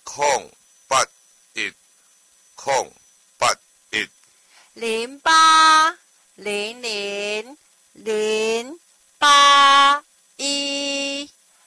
081 081 0800 081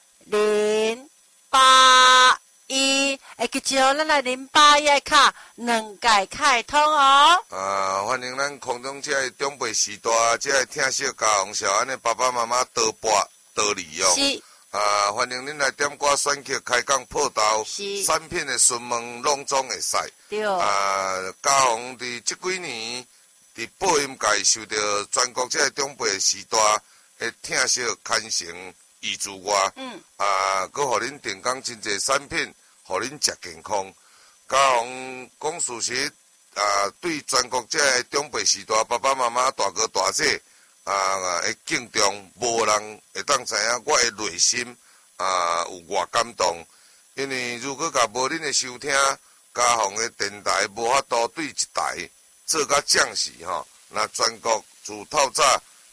081，会记住咱来081卡2界开通哦。 欢迎咱空中这些长辈时代，这些听小家红小安的爸爸妈妈多拨多利用。 是。 欢迎恁来点歌选曲开讲报道， 是。 产品的询问拢总会使。 对。 家红伫这几年伫播音界受到全国这些长辈时代的听小牵成益助外，佮互恁提供真侪产品，互恁食健康。家红讲事实，对全国这些长辈时代爸爸妈妈大哥大姐。会敬重，无人会当知影我的内心有偌感动，因为如果甲无恁的收听，家宏的电台无法度对一台做甲将士吼，那全国自透早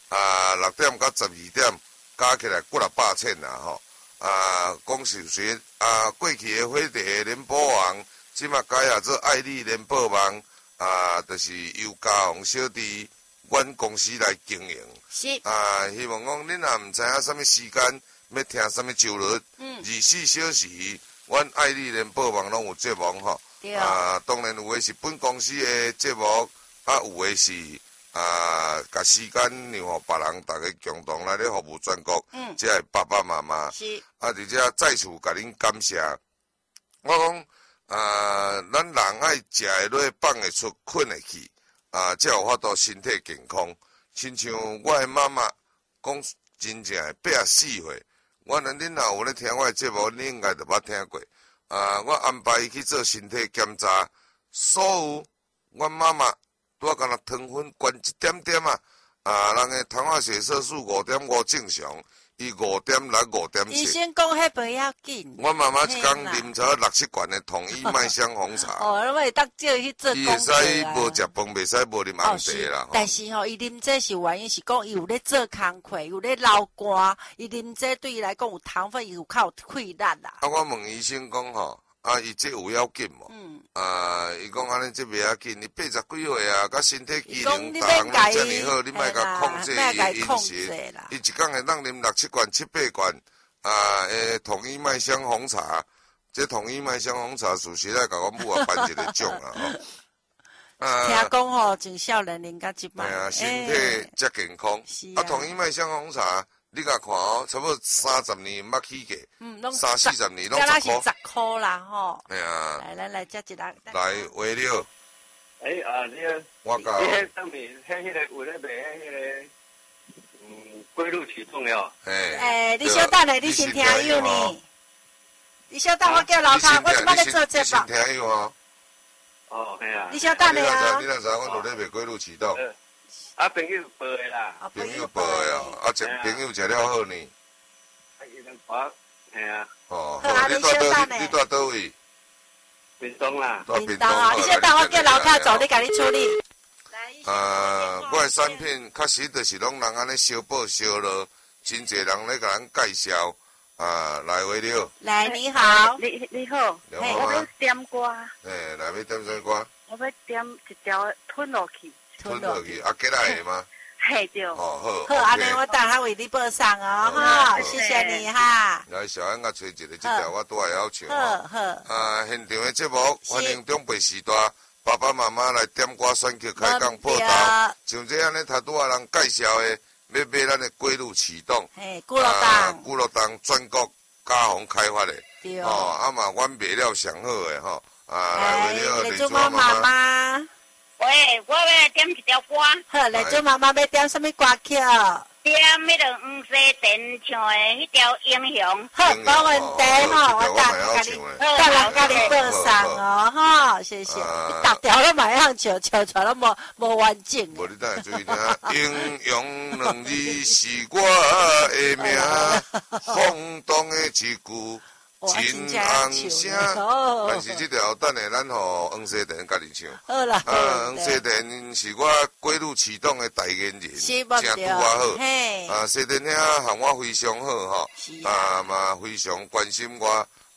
6点到12点加起来几6百千啦吼，讲事实过去的火地联播网，即马改也做爱丽联播网，就是由家宏小弟。阮公司来经营， 是希望讲恁也毋知影什么时间要听什么周日，24小时，阮爱丽联播网拢有节目吼。 对。 当然有诶是本公司诶节目，有诶是甲时间让互别人，大家共同来咧服务全国，即个爸爸妈妈。 是。 而且再次甲恁感谢。我讲咱人爱食会落，放会出，困会去。才有法度身体健康。亲像我的妈妈讲，真正的84岁，我恁若有咧听我的节目，你应该都捌听过。我安排伊去做身体检查，所有阮妈妈拄敢若糖分悬一点点人的糖化血色素5.5正常。伊5.6、5.7。 医生讲迄不要紧。 我妈妈一工啉超6、7罐的统一麦香红茶。 我会当叫伊去做功课。伊会使无食饭，袂使无啉红茶啦。 但是伊啉这是原因是讲伊有咧做工课，有咧流汗，伊啉这对伊来讲有糖分，伊有较有溃力啦。 我问医生讲吼，伊这有要紧无？伊讲安尼这袂要紧，你80几岁甲身体机能大项遮尔好，你莫甲控制伊的饮食。伊一工会当啉6、7罐、7、8罐统一麦香红茶。这统一麦香红茶，属实来甲阮母颁一个奖啦吼。 听讲吼，从少年人甲即摆， 身体才健康。统一麦香红茶，你甲看哦，差不多30年捌起价，30-40年拢10块。 10块啦吼。 哎呀。 来，接一人。 来，喂了。 你好。 我讲。 你迄上面迄个有咧卖迄个归路启动了。 你稍等下，你先听有呢。你稍等，我叫老汤，我即摆咧做节目。 你先听有哦。 系啊。 你稍等下你若知我有咧卖归路启动。 朋友报的啦。 朋友报的哦，朋友食了好呢。 伊人我，系啊。 好，你住倒位？ 屏东啦。 屏东啊，你稍等，我叫老太走，你甲你处理。 我的产品确实就是拢人安尼小报小落，真侪人咧甲咱介绍。来喂了。 来，你好。 你好。我要点歌。 来要点什么歌？ 我要点一条吞落去。 吞落去，吉来的吗？ 嘿对。 好， 安尼我等下为你播上哦，哈，谢谢你哈。 来，小安甲找一个，这条我拄也要唱。 好。 现场的节目，欢迎长辈时代爸爸妈妈来点歌选曲开讲报道，像这安尼他拄人介绍的。要买咱的归路启动， 古乐档全国家宏开发的， 对嘛，阮卖了上好的吼，来为了来祝妈妈。 喂，我要点一条歌。 好，来祝妈妈要点什么歌曲？ 点迄个黄西田唱的迄条英雄。 好，没问题吼，我甲你播上哦，哈，谢谢。你逐条都买样唱出来都无完整。 无你等下注意听，英勇2字是我的名，轰动的一句真红声。但是这条等下咱互黄西田家己唱。 好啦。 黄西田是我归路启动的代言人，真拄我好。西田兄和我非常好吼，嘛非常关心我。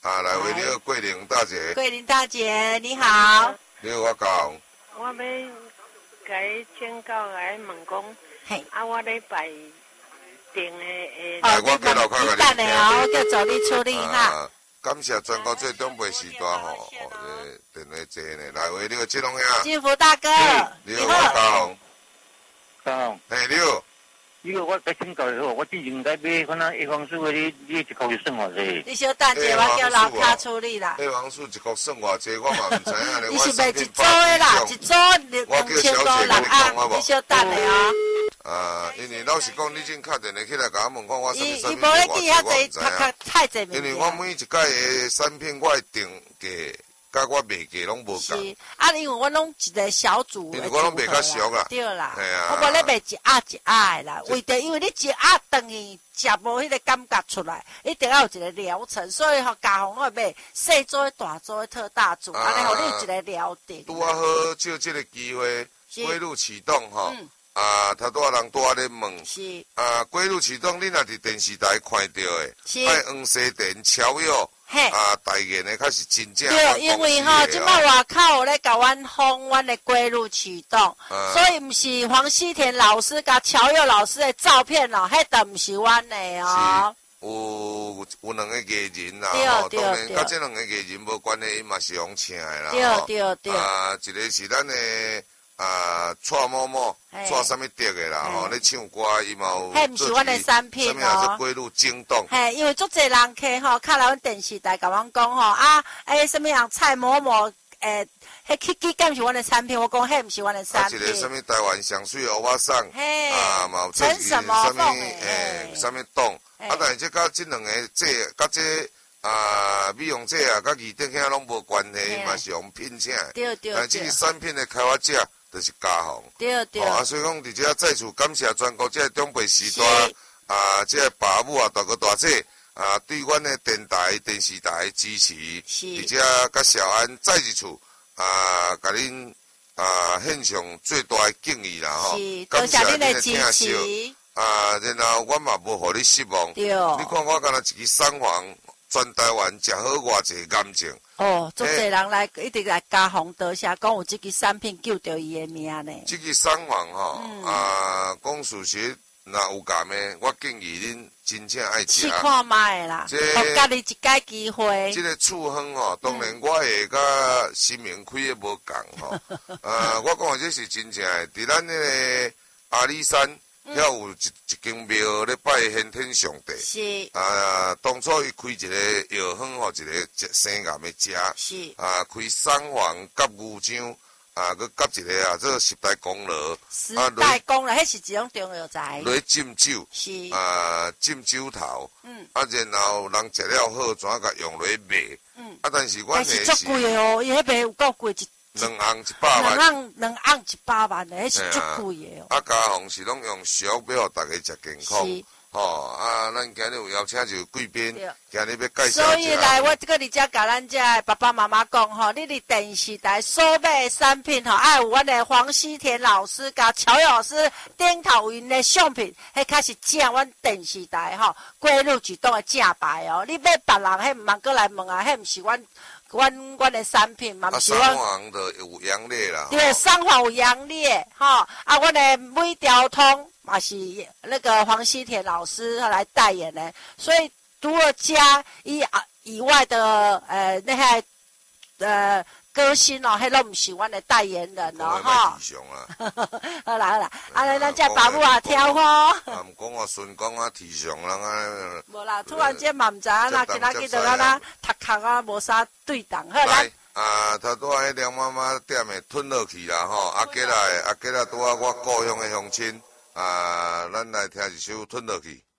啊，来为你好，桂林大姐。 桂林大姐，你好。 你好，我高雄。 我要甲你请教，来问讲，我咧拜定的我叫老卡你等下哦，我叫助理处理哈。 感谢全国最东北时段吼，电话坐呢，来为你好，金龙兄。 金福大哥， 你好，我高雄。 高雄。 你好。 因为我甲请教好，我之前在买可能一方数的，你一个月算偌济？ 你小等者，我叫老卡处理啦。 一方数一个算偌济，我嘛唔知影咧。 你是卖一组的啦，一组2000多6盎，你小等下哦。因为老实讲，你真敲电话起来甲我问看我什么产品， 伊无咧记遐济，太济因为我每一届的产品，我会定价，甲我卖价拢无共。 是啊，因为我拢一个小组的组合啦。 因为我拢卖较俗啦。 对啦。 系啊。 我无咧卖一盒一盒的啦，为着因为你一盒等于食无迄个感觉出来，一定要有一个疗程，所以吼家红我卖细组的、大组的、特大组，安尼互你有一个疗程。 拄啊好借这个机会，归路启动吼。头拄啊人拄啊咧问。 是。 归路启动，你若伫电视台看到的， 是。 爱黄西田超越。代言的开始真正。 对，因为吼，即摆外口有咧甲阮封阮的归路启动，所以毋是黄西田老师甲乔佑老师的照片哦，迄都毋是阮的哦。 有两个艺人啦， 对当然，甲这两个艺人无关系，伊嘛是用请的啦。 对。 一个是咱的蔡某某，蔡什么德的啦，吼，咧唱歌，伊嘛有。 迄毋是阮的产品哦。 什么是归路惊动？ 嘿，因为足侪人客吼，看来阮电视台甲阮讲吼，什么样蔡某某，迄去敢毋是阮的产品？我讲迄毋是阮的产品。 一个什么台湾上水欧巴桑，嘛有陈什么栋什么栋，但是这甲这两个甲这美容这甲二等遐拢无关系，嘛是用聘请。 对。 但这个产品的开发者。就是家红， 对。 所以讲，伫遮再次感谢全国这中北时段这爸母大哥大姐对阮的电台、电视台支持，伫遮甲小安再一次甲恁献上最大的敬意啦吼， 感谢恁的支持。 然后我嘛无互你失望，你看我敢若一支三黄，全台湾食好偌济感情。 足侪人来一直来嘉宏多谢，讲有这支产品救着伊的命呢。 这支三黄吼，讲事实，若有感的，我建议恁真正爱食。 试看卖啦，互家己一解机会。 这个醋香吼，当然我会甲新明开的无共吼。我讲的这是真正的，伫咱那个阿里山。遐有一间庙咧拜先天上帝， 是当初伊开一个药方，互一个生癌的食， 是开三黄甲牛樟，佮夹一个这10代功劳 ，10代功劳，迄是一种中药材， 落浸酒， 是浸酒头，然后人食了好，怎甲用落卖，但是阮是足贵的哦，伊迄边有够贵 2盎100万 ，2盎100万的，迄是足贵的哦。 家红是拢用俗要互大家食健康，咱今日有邀请就贵宾，今日要介绍。 所以来，我这个伫遮甲咱遮爸爸妈妈讲吼，你伫电视台所买的产品吼，爱有阮的黄西田老师甲乔老师顶头因的相片，迄开始正阮电视台吼，归路启动的正牌哦。你买别人，迄毋通过来问啊，迄毋是阮的产品嘛，毋是三黄的有杨烈啦， 对，三黄有杨烈，阮的每条通嘛是那个黄西田老师来代言的，所以除了加以外的那些歌星哦，迄拢毋是阮的代言人哦， 哈。 好啦，咱遮爸母啊挑好。 毋讲我顺讲啊，体上人无啦，突然间嘛毋知影啦，今仔日就咱读壳无啥对档，好来。 头拄仔迄梁妈妈店的吞落去啦吼，过来拄仔我故乡的乡亲，咱来听一首吞落去。